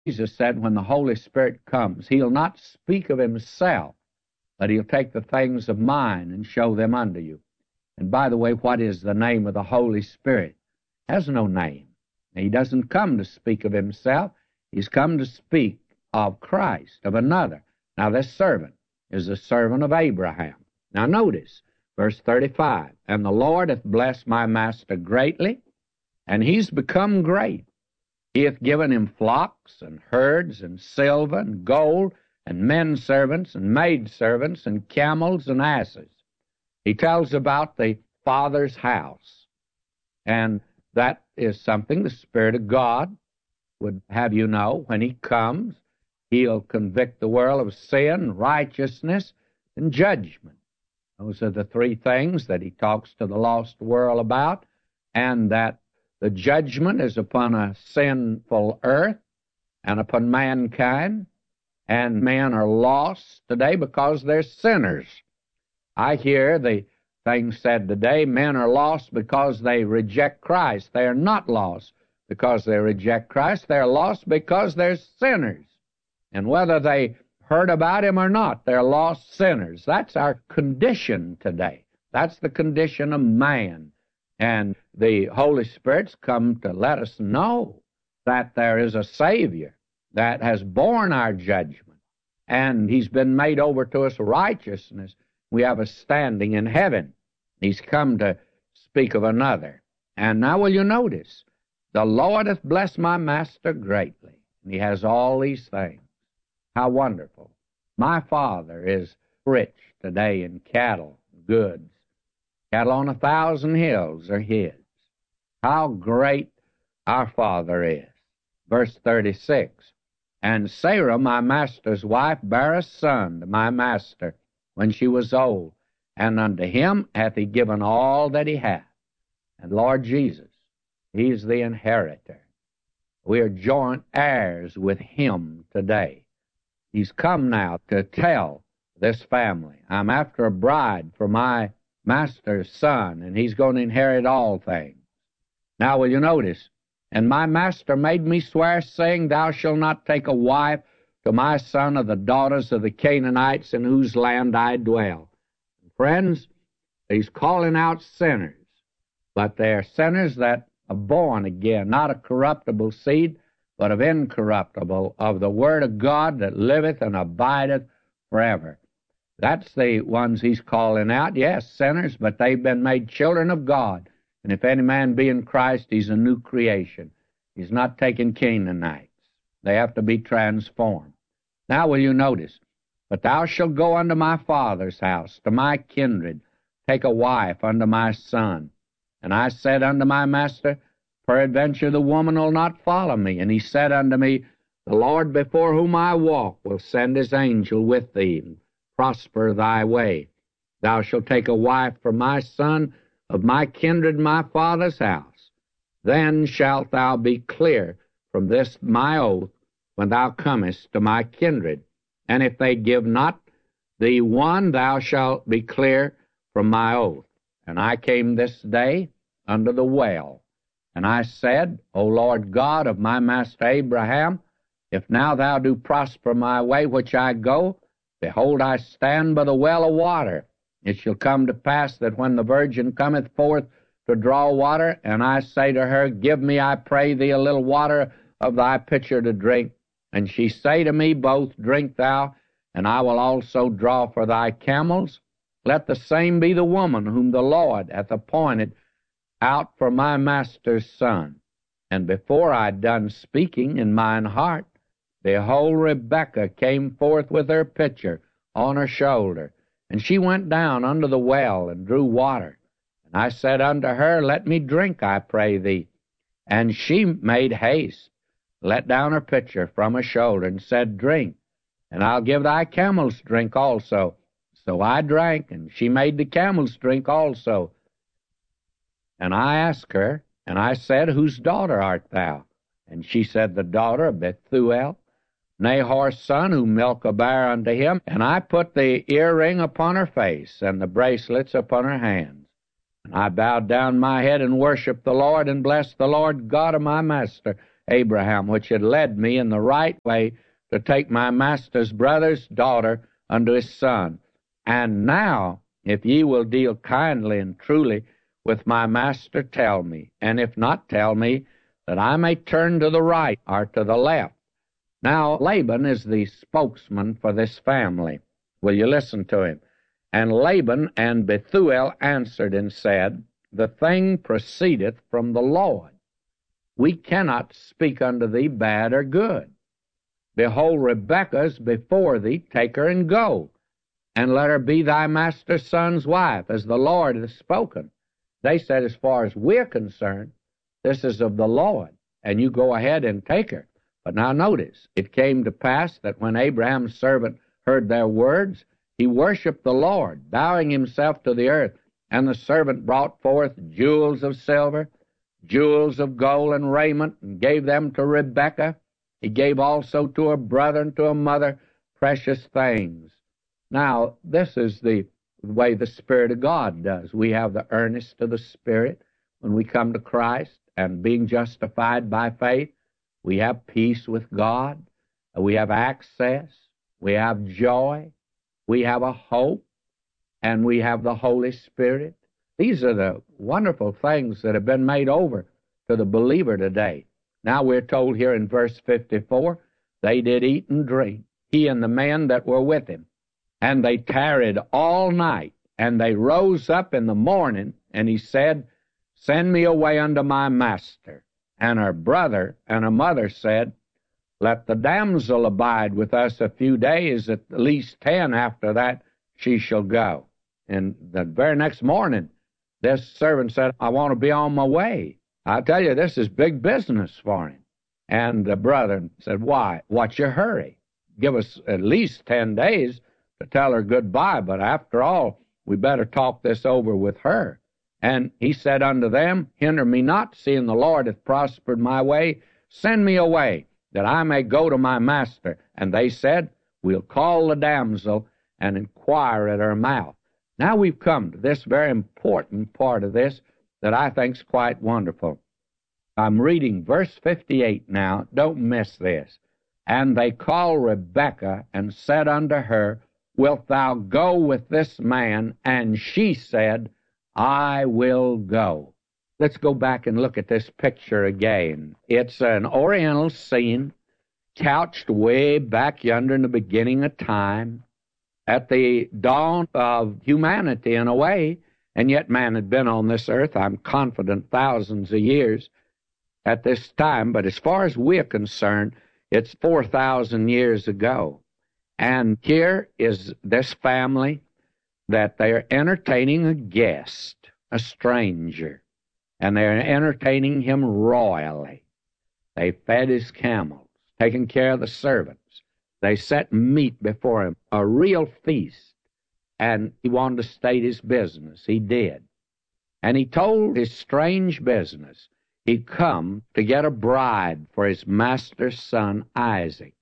Jesus said when the Holy Spirit comes, he'll not speak of himself, but he'll take the things of mine and show them unto you. And by the way, what is the name of the Holy Spirit? Has no name. He doesn't come to speak of himself. He's come to speak of Christ, of another. Now, this servant is the servant of Abraham. Now, notice, verse 35, and the Lord hath blessed my master greatly, and he's become great. He hath given him flocks and herds and silver and gold and men servants and maid servants and camels and asses. He tells about the Father's house, and that is something the Spirit of God would have you know. When he comes, he'll convict the world of sin, righteousness, and judgment. Those are the three things that he talks to the lost world about, and that the judgment is upon a sinful earth and upon mankind, and men are lost today because they're sinners. I hear the thing said today, men are lost because they reject Christ. They are not lost because they reject Christ. They're lost because they're sinners. And whether they heard about him or not, they're lost sinners. That's our condition today. That's the condition of man. And the Holy Spirit's come to let us know that there is a Savior that has borne our judgment, and he's been made over to us righteousness. We have a standing in heaven. He's come to speak of another. And now will you notice, the Lord hath blessed my master greatly, and he has all these things. How wonderful. My Father is rich today in cattle, goods. Cattle on 1,000 hills are his. How great our Father is. Verse 36, and Sarah, my master's wife, bare a son to my master when she was old, and unto him hath he given all that he hath. And Lord Jesus, he's the inheritor. We are joint heirs with him today. He's come now to tell this family, I'm after a bride for my master's son, and he's going to inherit all things. Now will you notice, and my master made me swear, saying, thou shalt not take a wife to my son of the daughters of the Canaanites in whose land I dwell. Friends, he's calling out sinners, but they're sinners that are born again, not of corruptible seed, but of incorruptible, of the Word of God that liveth and abideth forever. That's the ones he's calling out. Yes, sinners, but they've been made children of God. And if any man be in Christ, he's a new creation. He's not taking Canaanites. They have to be transformed. Now will you notice, but thou shalt go unto my father's house, to my kindred, take a wife unto my son. And I said unto my master, peradventure the woman will not follow me. And he said unto me, the Lord before whom I walk will send his angel with thee, and prosper thy way. Thou shalt take a wife for my son of my kindred, my father's house. Then shalt thou be clear from this my oath when thou comest to my kindred. And if they give not thee one, thou shalt be clear from my oath. And I came this day unto the well, and I said, O Lord God of my master Abraham, if now thou do prosper my way which I go, behold, I stand by the well of water. It shall come to pass that when the virgin cometh forth to draw water, and I say to her, give me, I pray thee, a little water of thy pitcher to drink, and she say to me, both drink thou, and I will also draw for thy camels, let the same be the woman whom the Lord hath appointed out for my master's son. And before I had done speaking in mine heart, behold, Rebekah came forth with her pitcher on her shoulder, and she went down unto the well and drew water. And I said unto her, let me drink, I pray thee. And she made haste, let down her pitcher from her shoulder, and said, drink, and I'll give thy camels drink also. So I drank, and she made the camels drink also. And I asked her, and I said, whose daughter art thou? And she said, the daughter of Bethuel, Nahor's son, whom Milcah bare unto him. And I put the earring upon her face, and the bracelets upon her hands. And I bowed down my head and worshipped the Lord, and blessed the Lord God of my master Abraham, which had led me in the right way to take my master's brother's daughter unto his son. And now, if ye will deal kindly and truly with my master, tell me, and if not, tell me, that I may turn to the right or to the left. Now, Laban is the spokesman for this family. Will you listen to him? And Laban and Bethuel answered and said, The thing proceedeth from the Lord. We cannot speak unto thee bad or good. Behold, Rebekah is before thee, take her and go, and let her be thy master's son's wife, as the Lord hath spoken. They said, as far as we're concerned, this is of the Lord, and you go ahead and take her. But now notice, it came to pass that when Abraham's servant heard their words, he worshipped the Lord, bowing himself to the earth. And the servant brought forth jewels of silver, jewels of gold, and raiment, and gave them to Rebekah. He gave also to her brother and to her mother precious things. Now, this is the way the Spirit of God does. We have the earnest of the Spirit when we come to Christ, and being justified by faith, we have peace with God, we have access, we have joy, we have a hope, and we have the Holy Spirit. These are the wonderful things that have been made over to the believer today. Now we're told here in verse 54, they did eat and drink, he and the men that were with him. And they tarried all night, and they rose up in the morning, and he said, Send me away unto my master. And her brother and her mother said, Let the damsel abide with us a few days, at least 10, after that she shall go. And the very next morning, this servant said, I want to be on my way. I tell you, this is big business for him. And the brother said, Why? What's your hurry? Give us at least 10 days to tell her goodbye, but after all, we better talk this over with her. And he said unto them, Hinder me not, seeing the Lord hath prospered my way. Send me away, that I may go to my master. And they said, We'll call the damsel and inquire at her mouth. Now we've come to this very important part of this that I think's quite wonderful. I'm reading verse 58 now. Don't miss this. And they called Rebekah and said unto her, Wilt thou go with this man? And she said, I will go. Let's go back and look at this picture again. It's an oriental scene, couched way back yonder in the beginning of time, at the dawn of humanity in a way, and yet man had been on this earth, I'm confident, thousands of years at this time, but as far as we're concerned, it's 4,000 years ago. And here is this family that they're entertaining a guest, a stranger, and they're entertaining him royally. They fed his camels, taking care of the servants. They set meat before him, a real feast, and he wanted to state his business. He did. And he told his strange business. He'd come to get a bride for his master's son, Isaac.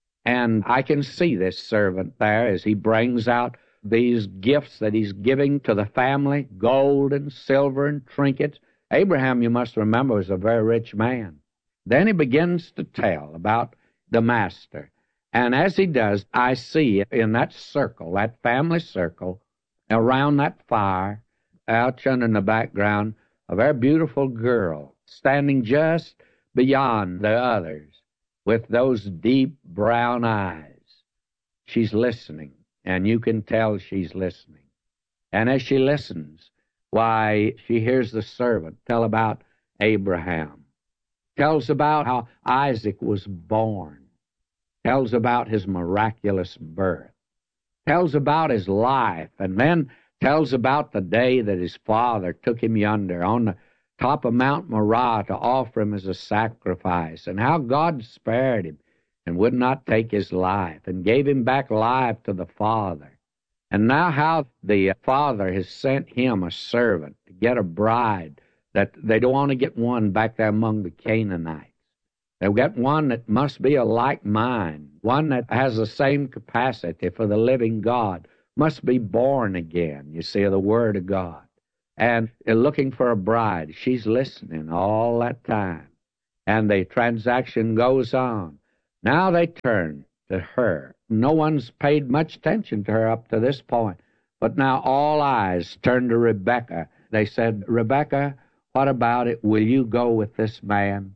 And I can see this servant there as he brings out these gifts that he's giving to the family, gold and silver and trinkets. Abraham, you must remember, was a very rich man. Then he begins to tell about the master. And as he does, I see in that circle, that family circle, around that fire, out yonder in the background, a very beautiful girl standing just beyond the others with those deep brown eyes. She's listening, and you can tell she's listening. And as she listens, why, she hears the servant tell about Abraham, tells about how Isaac was born, tells about his miraculous birth, tells about his life, and then tells about the day that his father took him yonder on the top of Mount Moriah to offer him as a sacrifice, and how God spared him and would not take his life and gave him back life to the Father. And now how the Father has sent him a servant to get a bride, that they don't want to get one back there among the Canaanites. They've got one that must be a like mind, one that has the same capacity for the living God, must be born again, you see, of the Word of God. And they're looking for a bride. She's listening all that time. and the transaction goes on. Now they turn to her. No one's paid much attention to her up to this point, but now all eyes turn to Rebekah. They said, Rebekah, what about it? Will you go with this man?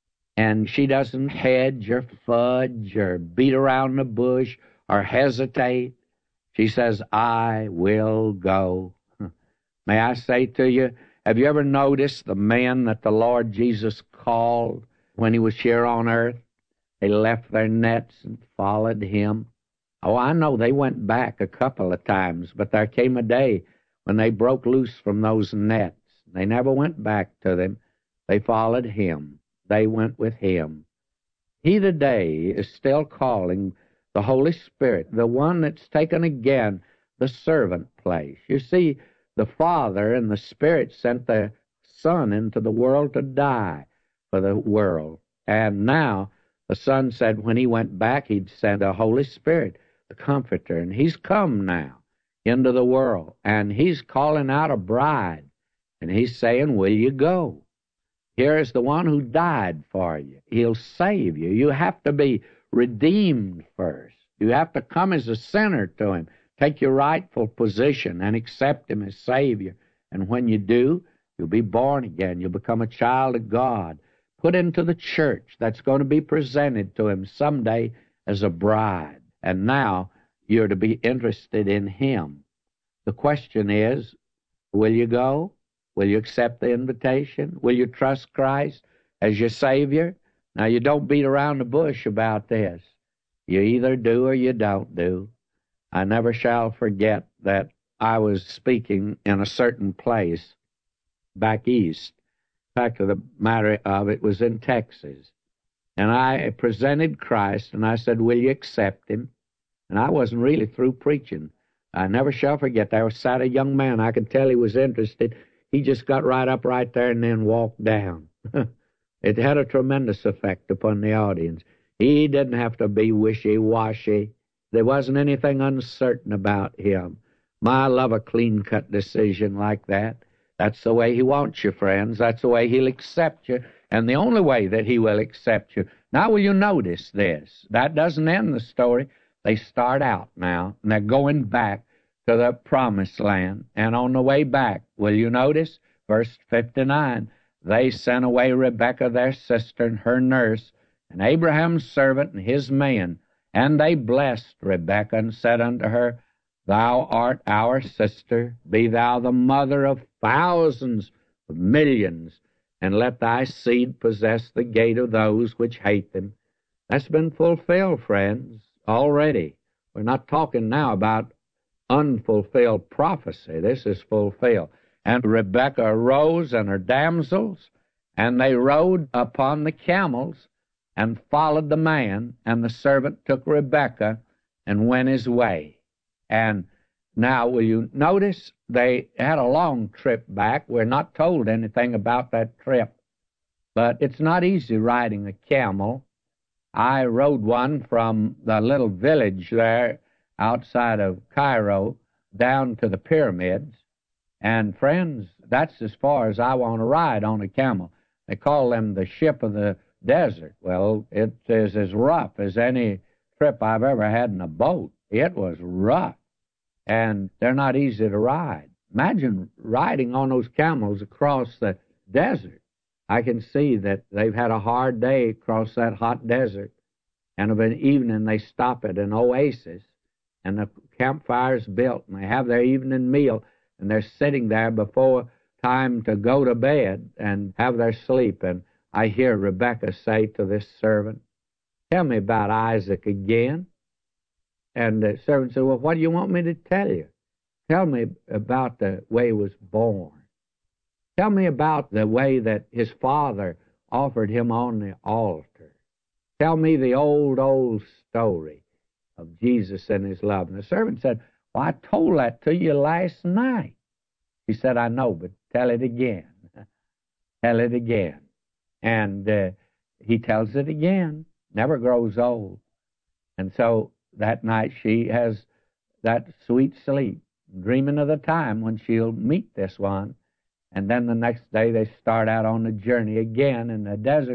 And she doesn't hedge or fudge or beat around the bush or hesitate. She says, I will go. May I say to you, have you ever noticed the men that the Lord Jesus called when he was here on earth? They left their nets and followed him. Oh, I know they went back a couple of times, but there came a day when they broke loose from those nets. They never went back to them. They followed him. They went with him. He today is still calling the Holy Spirit, the one that's taken again the servant place. You see, the Father and the Spirit sent the Son into the world to die for the world. And now the Son said when he went back, he'd send the Holy Spirit, the Comforter. And he's come now into the world. And he's calling out a bride. And he's saying, will you go? Here is the one who died for you. He'll save you. You have to be redeemed first. You have to come as a sinner to him. Take your rightful position and accept him as Savior. And when you do, you'll be born again. You'll become a child of God, put into the church that's going to be presented to him someday as a bride. And now you're to be interested in him. The question is, will you go? Will you accept the invitation? Will you trust Christ as your Savior? Now, you don't beat around the bush about this. You either do or you don't do. I never shall forget that I was speaking in a certain place back east. The fact of the matter of it was in Texas. And I presented Christ, and I said, will you accept him? And I wasn't really through preaching. I never shall forget, there sat a young man. I could tell he was interested. He just got right up right there and then walked down. It had a tremendous effect upon the audience. He didn't have to be wishy-washy. There wasn't anything uncertain about him. I love a clean-cut decision like that. That's the way he wants you, friends. That's the way he'll accept you, and the only way that he will accept you. Now, will you notice this? That doesn't end the story. They start out now, and they're going back to the promised land. And on the way back, will you notice? Verse 59, they sent away Rebekah, their sister, and her nurse, and Abraham's servant and his men. And they blessed Rebekah and said unto her, Thou art our sister, be thou the mother of thousands, of millions, and let thy seed possess the gate of those which hate them. That's been fulfilled, friends, already. We're not talking now about unfulfilled prophecy. This is fulfilled. And Rebekah arose and her damsels, and they rode upon the camels and followed the man, and the servant took Rebekah and went his way. And now, will you notice they had a long trip back? We're not told anything about that trip, but it's not easy riding a camel. I rode one from the little village there outside of Cairo down to the pyramids. And friends, that's as far as I want to ride on a camel. They call them the ship of the desert. Well, it is as rough as any trip I've ever had in a boat. It was rough, and they're not easy to ride. Imagine riding on those camels across the desert. I can see that they've had a hard day across that hot desert, and of an evening they stop at an oasis, and the campfire's built, and they have their evening meal, and they're sitting there before time to go to bed and have their sleep. And I hear Rebekah say to this servant, Tell me about Isaac again. And the servant said, Well, what do you want me to tell you? Tell me about the way he was born. Tell me about the way that his father offered him on the altar. Tell me the old story of Jesus and his love. And the servant said, Well, I told that to you last night. He said, I know, but tell it again. Tell it again. And he tells it again. Never grows old. And so that night she has that sweet sleep, dreaming of the time when she'll meet this one. And then the next day they start out on the journey again in the desert.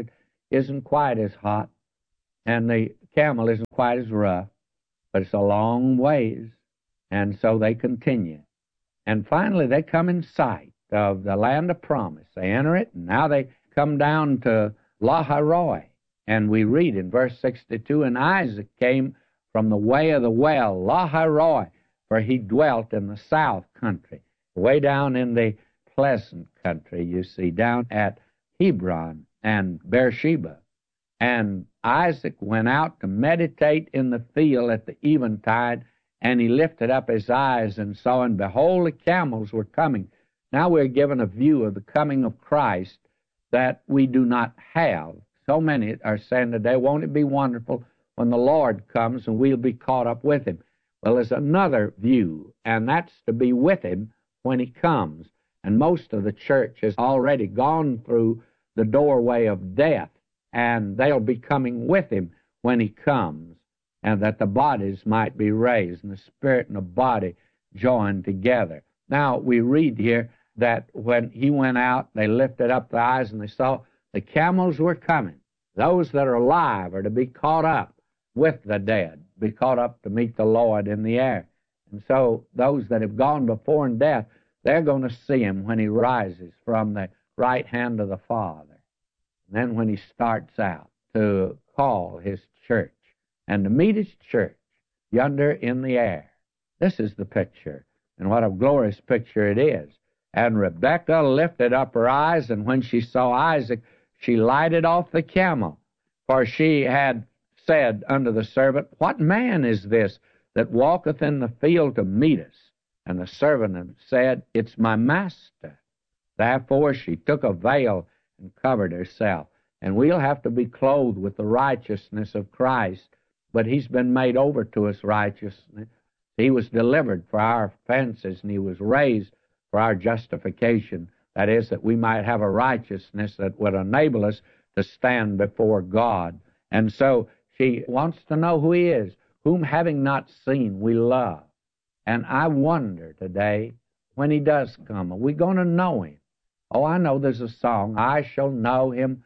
isn't quite as hot, and the camel isn't quite as rough, but it's a long ways, and so they continue. And finally, they come in sight of the land of promise. They enter it, and now they come down to Lahairoi. And we read in verse 62, and Isaac came from the way of the well, Lahairoi, for he dwelt in the south country, way down in the pleasant country, you see, down at Hebron and Beersheba. And Isaac went out to meditate in the field at the eventide, and he lifted up his eyes and saw, and behold, the camels were coming. Now we're given a view of the coming of Christ that we do not have. So many are saying today, won't it be wonderful when the Lord comes and we'll be caught up with him? Well, there's another view, and that's to be with him when he comes. And most of the church has already gone through the doorway of death, and they'll be coming with him when he comes, and that the bodies might be raised, and the spirit and the body joined together. Now, we read here that when he went out, they lifted up their eyes, and they saw the camels were coming. Those that are alive are to be caught up with the dead, be caught up to meet the Lord in the air. And so those that have gone before in death, they're going to see him when he rises from the right hand of the Father. And then when he starts out to call his church and to meet his church yonder in the air. This is the picture, and what a glorious picture it is. And Rebekah lifted up her eyes, and when she saw Isaac, she lighted off the camel, for she had said unto the servant, What man is this that walketh in the field to meet us? And the servant said, It's my master. Therefore she took a veil and covered herself. And we'll have to be clothed with the righteousness of Christ, but he's been made over to us righteousness. He was delivered for our offenses, and he was raised for our justification. That is, that we might have a righteousness that would enable us to stand before God. And so she wants to know who he is, whom having not seen we love. And I wonder today, when he does come, are we going to know him? Oh, I know there's a song, I shall know him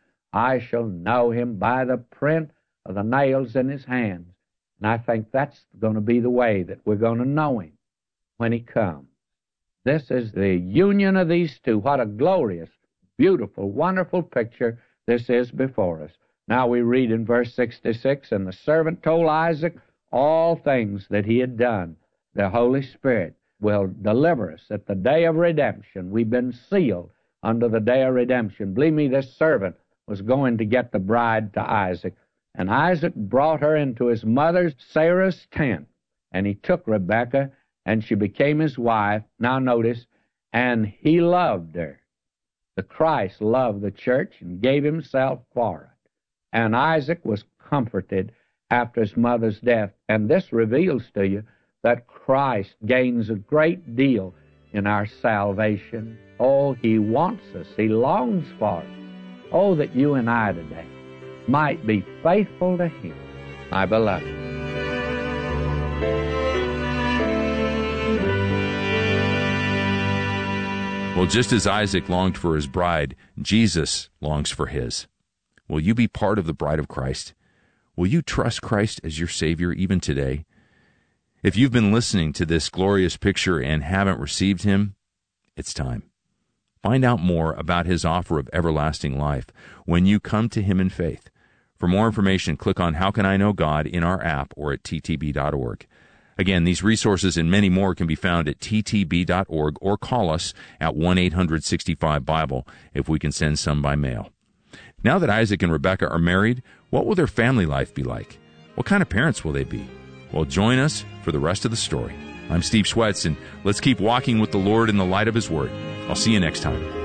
by the print of the nails in his hands. And I think that's going to be the way that we're going to know him when he comes. This is the union of these two. What a glorious, beautiful, wonderful picture this is before us. Now we read in verse 66, And the servant told Isaac all things that he had done. The Holy Spirit will deliver us at the day of redemption. We've been sealed unto the day of redemption. Believe me, this servant was going to get the bride to Isaac. And Isaac brought her into his mother Sarah's tent, and he took Rebekah, and she became his wife. Now notice, and he loved her. The Christ loved the church and gave himself for it. And Isaac was comforted after his mother's death. And this reveals to you that Christ gains a great deal in our salvation. Oh, he wants us. He longs for us. Oh, that you and I today might be faithful to him, my beloved. Well, just as Isaac longed for his bride, Jesus longs for his. Will you be part of the bride of Christ? Will you trust Christ as your Savior even today? If you've been listening to this glorious picture and haven't received him, it's time. Find out more about his offer of everlasting life when you come to him in faith. For more information, click on How Can I Know God in our app or at ttb.org. Again, these resources and many more can be found at ttb.org or call us at 1-800-65-BIBLE if we can send some by mail. Now that Isaac and Rebekah are married, what will their family life be like? What kind of parents will they be? Well, join us for the rest of the story. I'm Steve Schwetz, and let's keep walking with the Lord in the light of his word. I'll see you next time.